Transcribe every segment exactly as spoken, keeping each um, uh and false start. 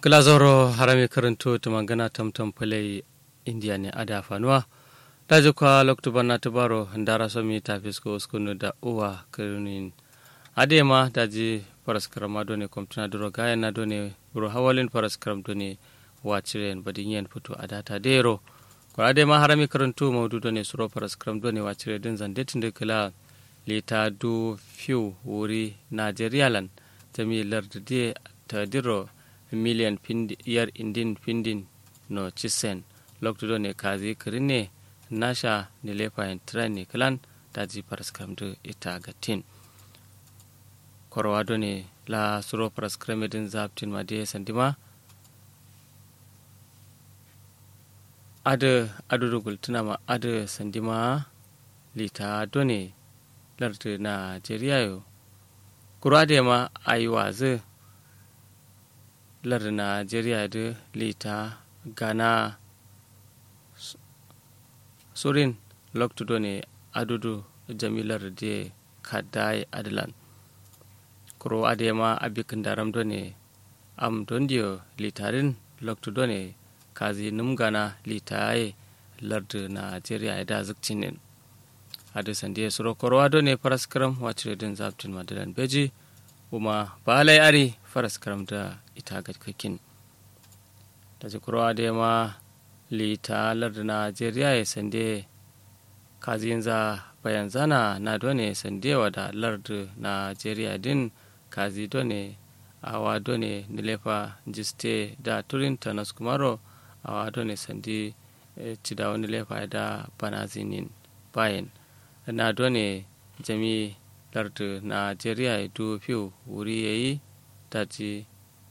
Glazoro harami karanto tumangana tamtam palai India ne ada fanuwa daji kwa loktuba na tubaro ndara somi tafisko uskunu da uwa karunin adema daji paraskaram done komtuna duro gaya na done buro hawalin paraskaram done wachiren badinyen puto adata dero kwa adema harami karanto maudu done suro paraskaram done wachire din zandetin de kala lita du fiu wuri Najeriyalan jami lardide ta diro miliyan yar indin pindin no chisen lokto ne kazi kirine nasha ne lefa entrani klan daji paraskram do ita gatin korwado ne la suro paraskram din zaptin made sandima ada adu gultuna ma ada sandima lita done lardu na jeriyayo kurade ma aiwaze lar Najeriya da lita gana surin loktudo ne adudu jamilar da kadai adalan kuro adema abikin daram do ne am dondiyo litarin loktudo ne kazi numgana litaye lardu Najeriya da zikcinin adu sandiya suro kuro ado ne paraskaram wacce din zaptin madalan beji kuma balai ari paraskaram da ita kakin da zikurowa da ma lita larda Najeriya ya sande kazin za bayan zana na done sandewa da larda Najeriya din kazi done awa done nilefa jiste da turinta na skumaro awa done sandi cidawa nilefa da banazinin bayan na done jami larda Najeriya ya du fiye wuri ya yi daji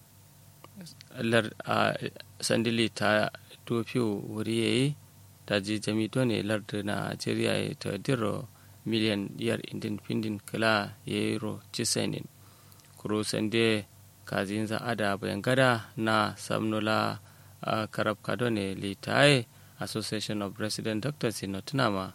lar a sandili ta tofiyo wuri yayi daji jami ne larda Najeriya ya ta diro miliyan yar indin pindin kala yero cisainin kuro sande kazin za ada bayan gada na samnola a karab kadone litaye Association of Resident Doctors in Tunama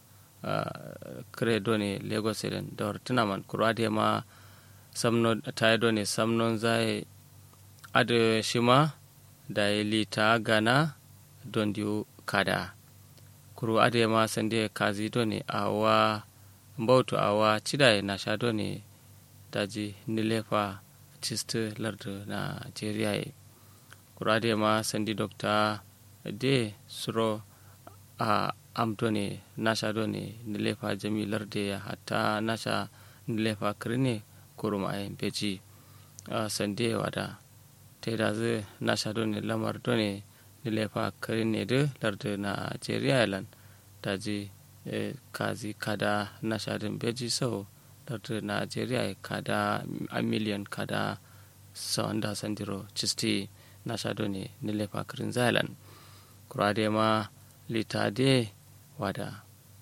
kare done Lagos eden dor tunaman kuro ade ma samno tayi done samnon zai ada shima da lita gana don diyo kada kuru ade ma sande kazi done awa mbautu awa chida na sha done daji nilefa chiste lardu na jeriya kuru ade ma sandi dokta de suro a amdone nasha done nilefa jami larde hatta nasha nilefa krine kuru ma beji sande wada teda zai nasha done lamar done nilefa krine de larde na jeriya lan daji kazi kada nasha din beji so larde na jeriya kada a miliyan kada sawanda sandiro chisti nasha done nilefa krin zailan kurade ma litade wada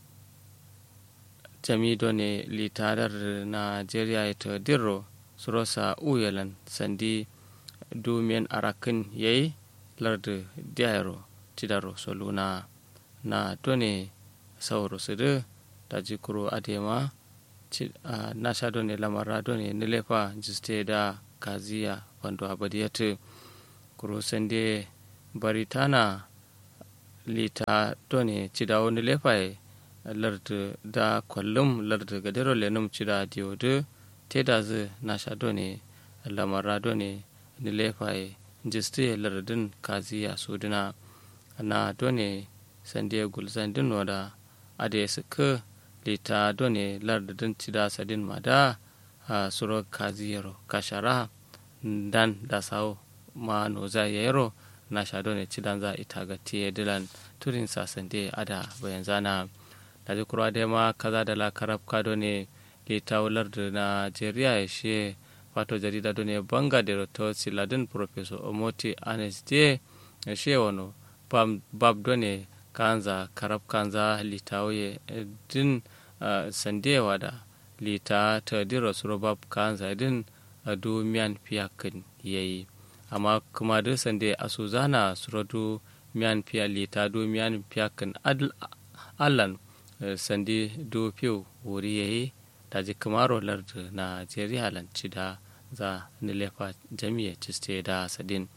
jami done litadar Najeriya ita dirro surosa uyalan sandi dumiyan arakin yayi lardu diaro tidaro soluna na done sauro sudu da jikuro adema nasha done lamara done nilefa jiste da kaziya wando abadiyatu kuro sande baritana lita done cidawo nilefa lardu da kwallum lardu gadero lenum cida diyodu teda zu nasha done lamara done nilefa jiste lardun kaziya suduna na done sande gulzan din wada ade suka lita done lardun cida sadin mada a suro kaziyaro kashara dan da sawo ma no za yero na sha done cidan za ita ga tiye dilan turin sa sande ada bayan zana da zikura da ma kaza da la karab ka done lita lardu na Najeriya she wato jarida done banga de to siladin professor Omoti Anesde she wono bam bab done kanza karab kanza litawe din sande wada lita ta diro surobab kanza din du miyan fiyakin yayi amma kuma da sande asuzana suradu miyan fiya lita du miyan fiyakin allan sande du fiyo wuri yayi da jikamaro lardu na Najeriya lanci da za nilefa jami'a ciste da sadin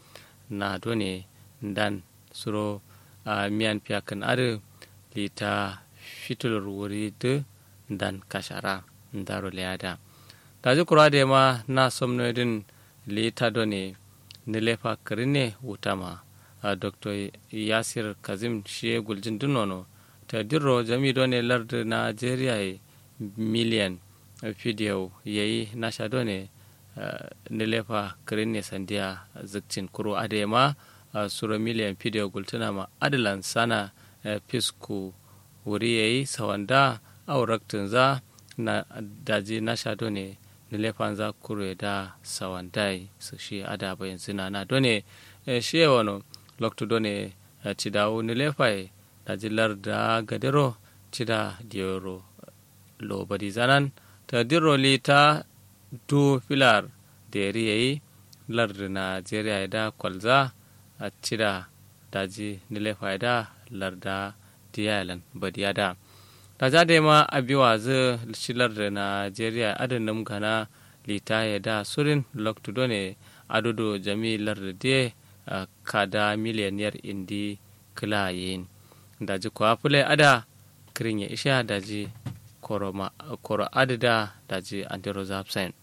na done dan suro a miyan fiyakan adu lita fitulur wuri de dan kashara ndaro leada daji kura da ma na somno din lita done nilefa kirine wutama a dr yasir kazim shi guljin dunono ta dirro jami done lard nigeria miliyan fidiyo yayi nasha done nilefa kirine sandiya zikcin kuro adema suro miliyan fidiyo gultuna ma adalan sana fisku wuri yayi sawanda auraktin za na daji nasha done nilefan za kuro da sawandai su shi ada bayan zina na done shi wano lokto done cidawo nilefai daji larda gadero cida diyoro lo badi zanan ta dirro lita du filar deri yayi larda Najeriya da kwalza a cida daji nilefai da larda diyalan badiyada da za da ma abiwa zai shilar da Najeriya adadin gana lita ya da surin lokto done adodo jami'ar da de kada miliyaniyar indi kilayen daji kuwa fule ada kirin ya isha daji koro adada daji antero zapsen